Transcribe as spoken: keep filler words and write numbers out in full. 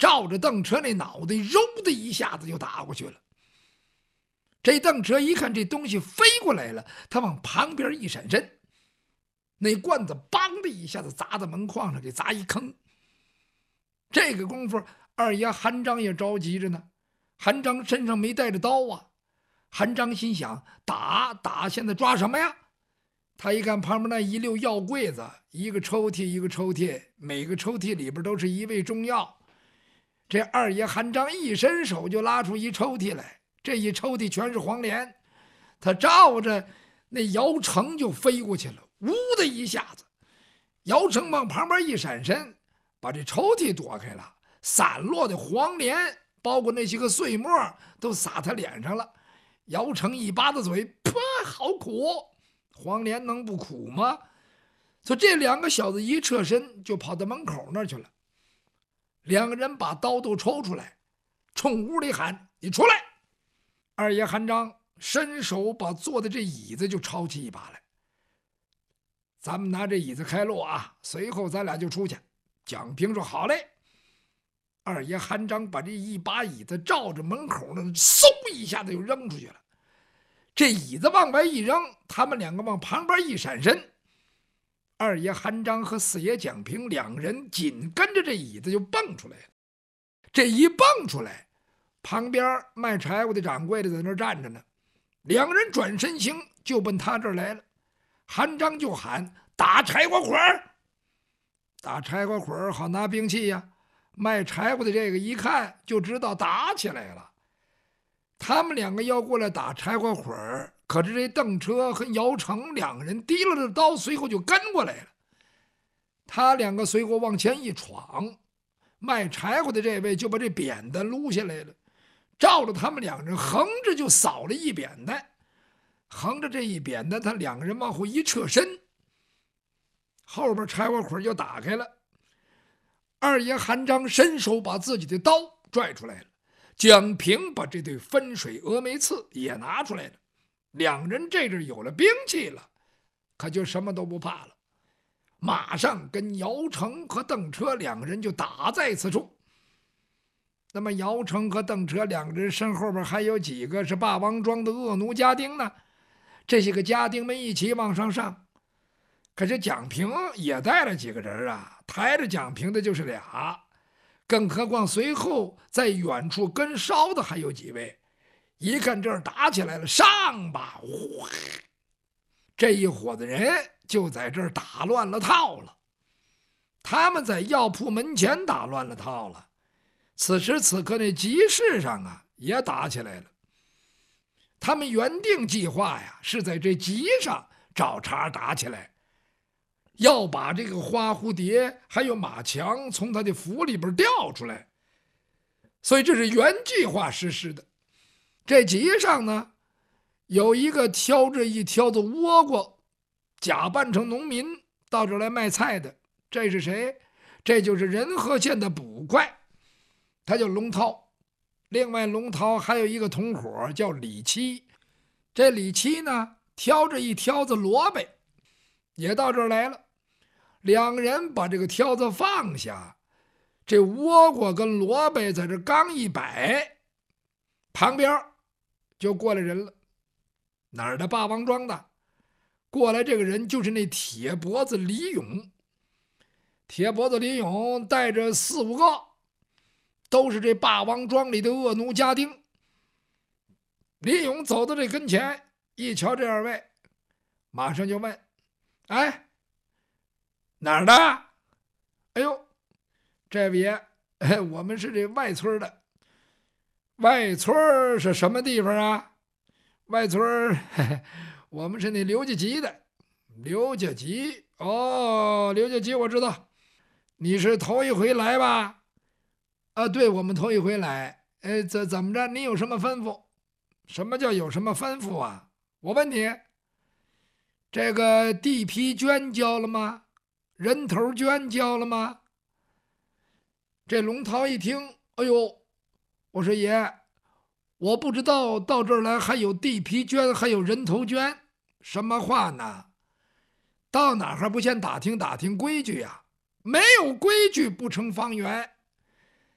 照着邓车那脑袋，揉的一下子就打过去了。这邓车一看这东西飞过来了，他往旁边一闪身，那罐子梆的一下子砸到门框上，给砸一坑。这个功夫，二爷韩章也着急着呢。韩章身上没带着刀啊，韩章心想：打打，现在抓什么呀？他一看旁边那一溜药柜子，一个抽屉一个抽屉，每个抽屉里边都是一味中药。这二爷韩章一伸手就拉出一抽屉来，这一抽屉全是黄连，他照着那姚成就飞过去了，呜的一下子，姚成往旁边一闪身，把这抽屉躲开了，散落的黄连包括那些个碎末都洒他脸上了。姚成一巴子嘴，噗，好苦！黄连能不苦吗？所以这两个小子一侧身就跑到门口那儿去了。两个人把刀都抽出来，冲屋里喊：“你出来！”二爷韩章伸手把坐的这椅子就抄起一把来，咱们拿这椅子开路啊！随后咱俩就出去。蒋平说：“好嘞。”二爷韩章把这一把椅子照着门口那嗖一下子就扔出去了。这椅子往外一扔，他们两个往旁边一闪身，二爷韩章和四爷蒋平两人紧跟着这椅子就蹦出来了。这一蹦出来，旁边卖柴火的掌柜的在那儿站着呢，两个人转身行就奔他这儿来了。韩章就喊：“打柴火捆儿！”打柴火捆儿好拿兵器呀。卖柴火的这个一看就知道打起来了。他们两个要过来打柴火捆儿，可是这邓车和姚成两个人提了着刀，随后就跟过来了。他两个随后往前一闯，卖柴火的这位就把这扁担撸下来了，照着他们两人横着就扫了一扁担。横着这一扁担，他两个人往后一侧身，后边柴火捆就打开了。二爷韩章伸手把自己的刀拽出来了，蒋平把这对分水峨眉刺也拿出来了。两人这阵有了兵器了，可就什么都不怕了，马上跟姚成和邓车两个人就打在此处。那么姚成和邓车两个人身后边还有几个是霸王庄的恶奴家丁呢？这些个家丁们一起往上上，可是蒋平也带了几个人啊，抬着蒋平的就是俩，更何况随后在远处跟梢的还有几位。一看这儿打起来了，上吧！这一伙子人就在这儿打乱了套了。他们在药铺门前打乱了套了。此时此刻那集市上啊也打起来了。他们原定计划呀是在这集上找茬打起来，要把这个花蝴蝶还有马强从他的府里边调出来，所以这是原计划实施的。这集上呢，有一个挑着一挑子倭瓜，假扮成农民到这儿来卖菜的，这是谁？这就是仁和县的捕快，他叫龙涛。另外龙涛还有一个同伙叫李七，这李七呢挑着一挑子萝卜也到这儿来了。两个人把这个挑子放下，这倭瓜跟萝卜在这刚一摆，旁边就过来人了。哪儿的？霸王庄的。过来这个人就是那铁脖子李勇。铁脖子李勇带着四五个，都是这霸王庄里的恶奴家丁。李勇走到这跟前，一瞧这二位，马上就问：“哎，哪儿的？”“哎呦，这位爷，哎，我们是这外村的。”“外村是什么地方啊？”“外村，嘿嘿，我们是那刘家集的。”“刘家集，哦，刘家集我知道。你是头一回来吧？”“啊，对，我们头一回来。呃，怎怎么着？你有什么吩咐？”“什么叫有什么吩咐啊？我问你，这个地皮捐交了吗？人头捐交了吗？”这龙涛一听，哎呦，我说爷，我不知道到这儿来还有地皮捐，还有人头捐，什么话呢？到哪还不先打听打听规矩呀？没有规矩不成方圆。